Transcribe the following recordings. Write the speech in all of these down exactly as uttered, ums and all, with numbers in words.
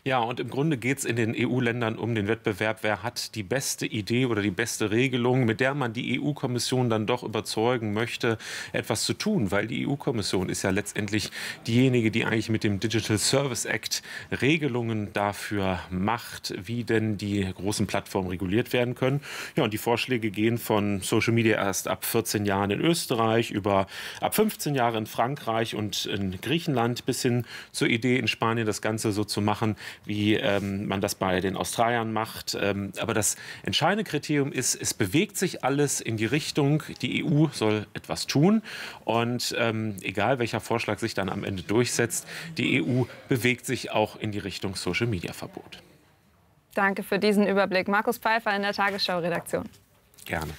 Ja, und im Grunde geht es in den E U-Ländern um den Wettbewerb, wer hat die beste Idee oder die beste Regelung, mit der man die E U-Kommission dann doch überzeugen möchte, etwas zu tun. Weil die E U-Kommission ist ja letztendlich diejenige, die eigentlich mit dem Digital Service Act Regelungen dafür macht, wie denn die großen Plattformen reguliert werden können. Ja, und die Vorschläge gehen von Social Media erst ab vierzehn Jahren in Österreich, über ab fünfzehn Jahre in Frankreich und in Griechenland bis hin zur Idee in Spanien, das Ganze so zu machen, wie ähm, man das bei den Australiern macht. Ähm, aber das entscheidende Kriterium ist, es bewegt sich alles in die Richtung, die E U soll etwas tun. Und ähm, egal welcher Vorschlag sich dann am Ende durchsetzt, die E U bewegt sich auch in die Richtung Social-Media-Verbot. Danke für diesen Überblick. Markus Pfeiffer in der Tagesschau-Redaktion. Gerne.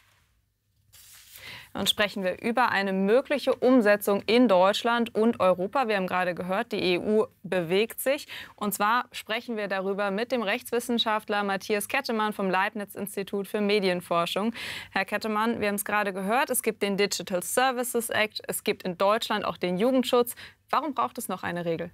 Und sprechen wir über eine mögliche Umsetzung in Deutschland und Europa. Wir haben gerade gehört, die E U bewegt sich. Und zwar sprechen wir darüber mit dem Rechtswissenschaftler Matthias Kettemann vom Leibniz-Institut für Medienforschung. Herr Kettemann, wir haben es gerade gehört, es gibt den Digital Services Act, es gibt in Deutschland auch den Jugendschutz. Warum braucht es noch eine Regel?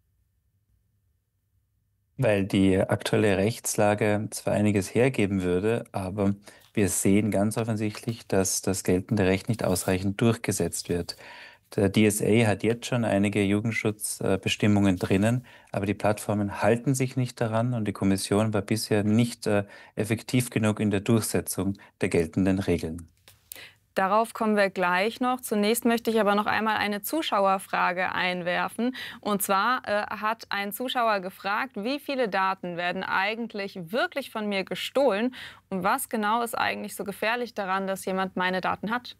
Weil die aktuelle Rechtslage zwar einiges hergeben würde, aber wir sehen ganz offensichtlich, dass das geltende Recht nicht ausreichend durchgesetzt wird. Der D S A hat jetzt schon einige Jugendschutzbestimmungen drinnen, aber die Plattformen halten sich nicht daran und die Kommission war bisher nicht effektiv genug in der Durchsetzung der geltenden Regeln. Darauf kommen wir gleich noch. Zunächst möchte ich aber noch einmal eine Zuschauerfrage einwerfen. Und zwar äh, hat ein Zuschauer gefragt, wie viele Daten werden eigentlich wirklich von mir gestohlen? Und was genau ist eigentlich so gefährlich daran, dass jemand meine Daten hat?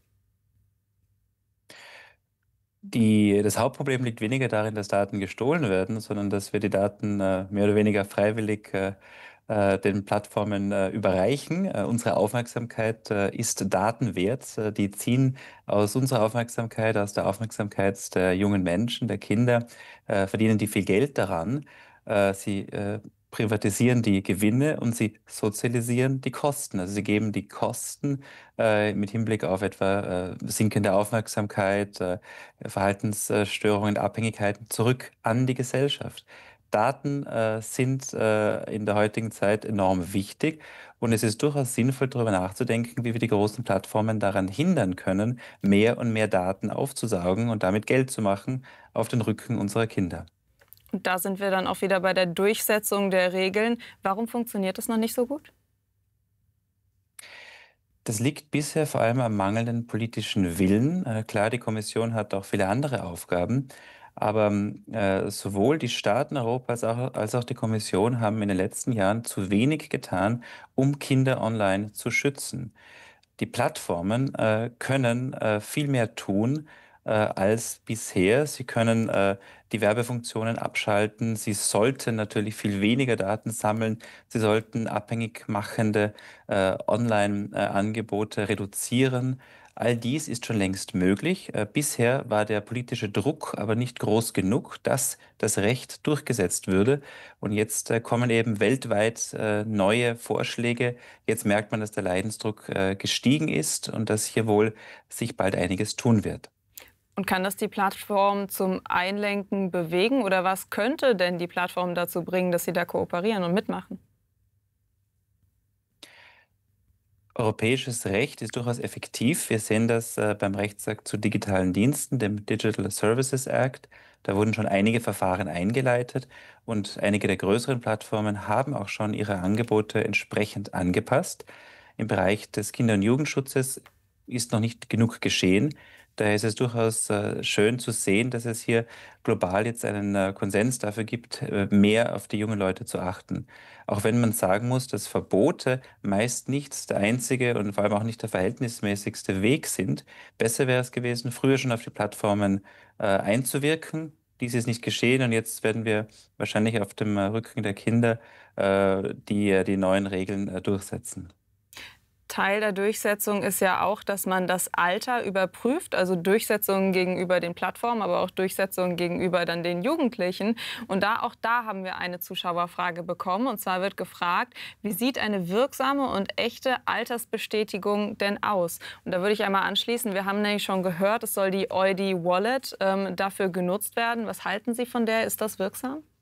Die, das Hauptproblem liegt weniger darin, dass Daten gestohlen werden, sondern dass wir die Daten äh, mehr oder weniger freiwillig äh, äh, den Plattformen äh, überreichen. Äh, unsere Aufmerksamkeit äh, ist Daten wert. Äh, die ziehen aus unserer Aufmerksamkeit, aus der Aufmerksamkeit der jungen Menschen, der Kinder, äh, verdienen die viel Geld daran. Äh, sie äh, privatisieren die Gewinne und sie sozialisieren die Kosten. Also sie geben die Kosten äh, mit Hinblick auf etwa äh, sinkende Aufmerksamkeit, äh, Verhaltensstörungen, Abhängigkeiten zurück an die Gesellschaft. Daten äh, sind äh, in der heutigen Zeit enorm wichtig und es ist durchaus sinnvoll, darüber nachzudenken, wie wir die großen Plattformen daran hindern können, mehr und mehr Daten aufzusaugen und damit Geld zu machen auf den Rücken unserer Kinder. Und da sind wir dann auch wieder bei der Durchsetzung der Regeln. Warum funktioniert das noch nicht so gut? Das liegt bisher vor allem am mangelnden politischen Willen. Äh, klar, die Kommission hat auch viele andere Aufgaben, aber äh, sowohl die Staaten Europas als auch, als auch die Kommission haben in den letzten Jahren zu wenig getan, um Kinder online zu schützen. Die Plattformen äh, können äh, viel mehr tun äh, als bisher. Sie können äh, die Werbefunktionen abschalten. Sie sollten natürlich viel weniger Daten sammeln. Sie sollten abhängig machende äh, Online-Angebote reduzieren. All dies ist schon längst möglich. Äh, bisher war der politische Druck aber nicht groß genug, dass das Recht durchgesetzt würde. Und jetzt äh, kommen eben weltweit äh, neue Vorschläge. Jetzt merkt man, dass der Leidensdruck äh, gestiegen ist und dass hier wohl sich bald einiges tun wird. Und kann das die Plattform zum Einlenken bewegen? Oder was könnte denn die Plattform dazu bringen, dass sie da kooperieren und mitmachen? Europäisches Recht ist durchaus effektiv. Wir sehen das äh, beim Rechtsakt zu digitalen Diensten, dem Digital Services Act. Da wurden schon einige Verfahren eingeleitet und einige der größeren Plattformen haben auch schon ihre Angebote entsprechend angepasst. Im Bereich des Kinder- und Jugendschutzes ist noch nicht genug geschehen. Daher ist es durchaus äh, schön zu sehen, dass es hier global jetzt einen äh, Konsens dafür gibt, äh, mehr auf die jungen Leute zu achten. Auch wenn man sagen muss, dass Verbote meist nicht der einzige und vor allem auch nicht der verhältnismäßigste Weg sind. Besser wäre es gewesen, früher schon auf die Plattformen äh, einzuwirken. Dies ist nicht geschehen und jetzt werden wir wahrscheinlich auf dem äh, Rücken der Kinder äh, die, äh, die neuen Regeln äh, durchsetzen. Teil der Durchsetzung ist ja auch, dass man das Alter überprüft, also Durchsetzungen gegenüber den Plattformen, aber auch Durchsetzungen gegenüber dann den Jugendlichen. Und da, auch da haben wir eine Zuschauerfrage bekommen. Und zwar wird gefragt, wie sieht eine wirksame und echte Altersbestätigung denn aus? Und da würde ich einmal anschließen, wir haben nämlich schon gehört, es soll die Eudi Wallet ähm, dafür genutzt werden. Was halten Sie von der? Ist das wirksam?